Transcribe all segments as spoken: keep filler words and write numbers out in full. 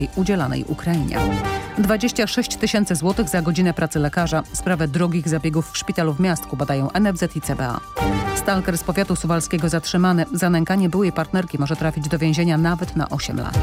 udzielanej Ukrainie. dwadzieścia sześć tysięcy złotych za godzinę pracy lekarza. Sprawę drogich zabiegów w szpitalu w Miastku badają N F Z i C B A. Stalker z powiatu suwalskiego zatrzymany. Za nękanie byłej partnerki może trafić do więzienia nawet na osiem lat.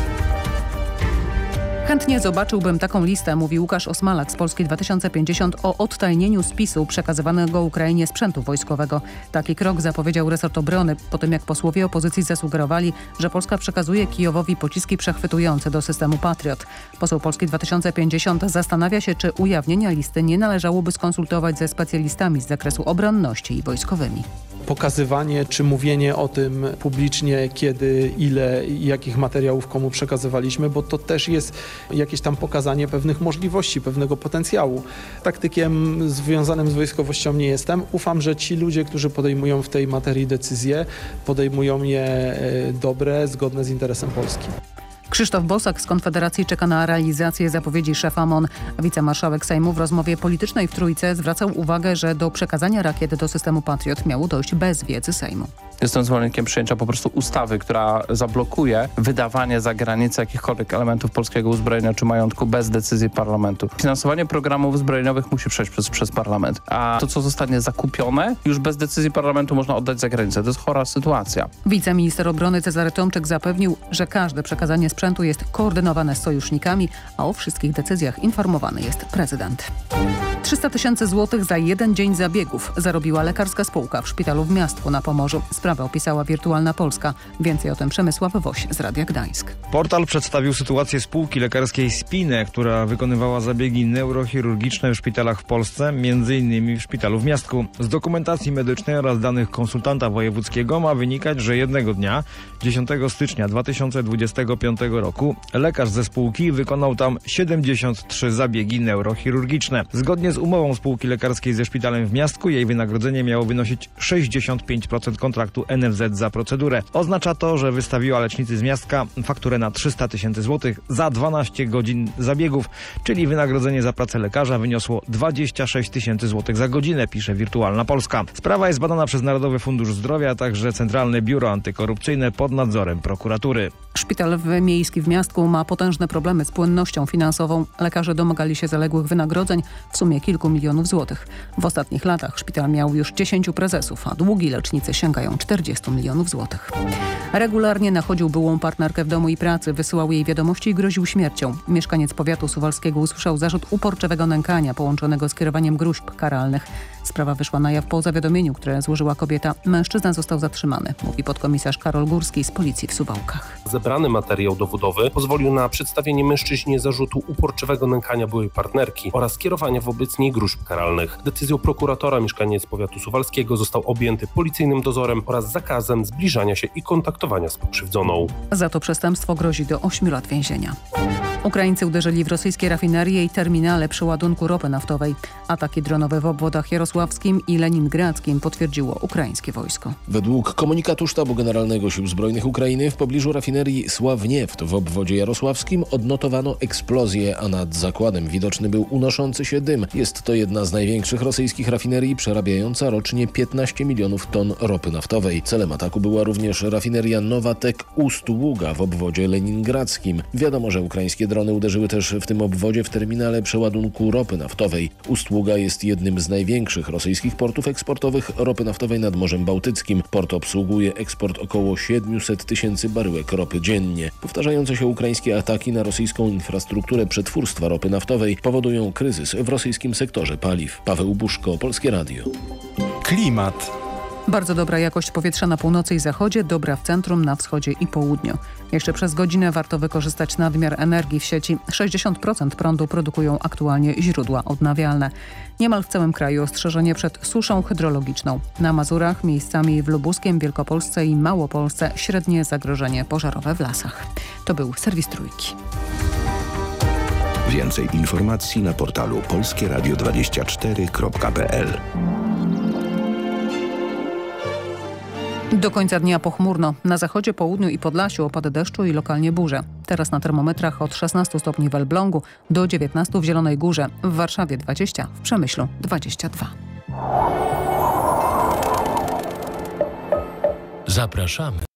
Chętnie zobaczyłbym taką listę, mówi Łukasz Osmalak z Polski dwa tysiące pięćdziesiąt o odtajnieniu spisu przekazywanego Ukrainie sprzętu wojskowego. Taki krok zapowiedział resort obrony po tym, jak posłowie opozycji zasugerowali, że Polska przekazuje Kijowowi pociski przechwytujące do systemu Patriot. Poseł Polski dwa tysiące pięćdziesiąt zastanawia się, czy ujawnienia listy nie należałoby skonsultować ze specjalistami z zakresu obronności i wojskowymi. Pokazywanie czy mówienie o tym publicznie, kiedy, ile i jakich materiałów komu przekazywaliśmy, bo to też jest jakieś tam pokazanie pewnych możliwości, pewnego potencjału. Taktykiem związanym z wojskowością nie jestem. Ufam, że ci ludzie, którzy podejmują w tej materii decyzje, podejmują je dobre, zgodne z interesem Polski. Krzysztof Bosak z Konfederacji czeka na realizację zapowiedzi szefa M O N. Wicemarszałek Sejmu w rozmowie politycznej w Trójce zwracał uwagę, że do przekazania rakiet do systemu Patriot miało dojść bez wiedzy Sejmu. Jestem zwolennikiem przyjęcia po prostu ustawy, która zablokuje wydawanie za granicę jakichkolwiek elementów polskiego uzbrojenia czy majątku bez decyzji parlamentu. Finansowanie programów zbrojeniowych musi przejść przez, przez parlament, a to, co zostanie zakupione, już bez decyzji parlamentu można oddać za granicę. To jest chora sytuacja. Wiceminister obrony Cezary Tomczyk zapewnił, że każde przekazanie sprzętu jest koordynowane z sojusznikami, a o wszystkich decyzjach informowany jest prezydent. trzysta tysięcy złotych za jeden dzień zabiegów zarobiła lekarska spółka w szpitalu w Miastku na Pomorzu. Sprawę opisała Wirtualna Polska. Więcej o tym Przemysław Woś z Radia Gdańsk. Portal przedstawił sytuację spółki lekarskiej Spine, która wykonywała zabiegi neurochirurgiczne w szpitalach w Polsce, między innymi w szpitalu w Miastku. Z dokumentacji medycznej oraz danych konsultanta wojewódzkiego ma wynikać, że jednego dnia, dziesiątego stycznia dwa tysiące dwudziestego piątego roku, lekarz ze spółki wykonał tam siedemdziesiąt trzy zabiegi neurochirurgiczne. Zgodnie z umową spółki lekarskiej ze szpitalem w Miastku jej wynagrodzenie miało wynosić sześćdziesiąt pięć procent kontraktu N F Z za procedurę. Oznacza to, że wystawiła lecznicy z Miastka fakturę na trzysta tysięcy złotych za dwanaście godzin zabiegów, czyli wynagrodzenie za pracę lekarza wyniosło dwadzieścia sześć tysięcy złotych za godzinę, pisze Wirtualna Polska. Sprawa jest badana przez Narodowy Fundusz Zdrowia, a także Centralne Biuro Antykorupcyjne pod nadzorem prokuratury. Szpital miejski w Miastku ma potężne problemy z płynnością finansową. Lekarze domagali się zaległych wynagrodzeń w sumie kilku milionów złotych. W ostatnich latach szpital miał już dziesięciu prezesów, a długi lecznicy sięgają czterdziestu milionów złotych. Regularnie nachodził byłą partnerkę w domu i pracy, wysyłał jej wiadomości i groził śmiercią. Mieszkaniec powiatu suwalskiego usłyszał zarzut uporczywego nękania połączonego z kierowaniem gróźb karalnych. Sprawa wyszła na jaw po zawiadomieniu, które złożyła kobieta. Mężczyzna został zatrzymany, mówi podkomisarz Karol Górski z policji w Suwałkach. Zebrany materiał dowodowy pozwolił na przedstawienie mężczyźnie zarzutu uporczywego nękania byłej partnerki oraz kierowania wobec niej gróźb karalnych. Decyzją prokuratora mieszkaniec powiatu suwalskiego został objęty policyjnym dozorem oraz zakazem zbliżania się i kontaktowania z pokrzywdzoną. Za to przestępstwo grozi do ośmiu lat więzienia. Ukraińcy uderzyli w rosyjskie rafinerie i terminale przeładunku ropy naftowej. Ataki dronowe w obwodach jarosławskim i leningradzkim potwierdziło ukraińskie wojsko. Według komunikatu Sztabu Generalnego Sił Zbrojnych Ukrainy w pobliżu rafinerii Sławnieft w obwodzie jarosławskim odnotowano eksplozję, a nad zakładem widoczny był unoszący się dym. Jest to jedna z największych rosyjskich rafinerii, przerabiająca rocznie piętnaście milionów ton ropy naftowej. Celem ataku była również rafineria Nowatek Ust-Ługa w obwodzie leningradzkim. Wiadomo, że ukraińskie drony uderzyły też w tym obwodzie w terminale przeładunku ropy naftowej. Ust-Ługa jest jednym z największych rosyjskich portów eksportowych ropy naftowej nad Morzem Bałtyckim. Port obsługuje eksport około siedmiuset tysięcy baryłek ropy dziennie. Powtarzające się ukraińskie ataki na rosyjską infrastrukturę przetwórstwa ropy naftowej powodują kryzys w rosyjskim sektorze paliw. Paweł Buszko, Polskie Radio. Klimat. Bardzo dobra jakość powietrza na północy i zachodzie, dobra w centrum, na wschodzie i południu. Jeszcze przez godzinę warto wykorzystać nadmiar energii w sieci. sześćdziesiąt procent prądu produkują aktualnie źródła odnawialne. Niemal w całym kraju ostrzeżenie przed suszą hydrologiczną. Na Mazurach, miejscami w Lubuskiem, Wielkopolsce i Małopolsce średnie zagrożenie pożarowe w lasach. To był serwis Trójki. Więcej informacji na portalu polskie radio dwadzieścia cztery kropka p l. Do końca dnia pochmurno. Na zachodzie, południu i Podlasiu opady deszczu i lokalnie burze. Teraz na termometrach od szesnastu stopni w Elblągu do dziewiętnastu w Zielonej Górze. W Warszawie dwadzieścia, w Przemyślu dwadzieścia dwa. Zapraszamy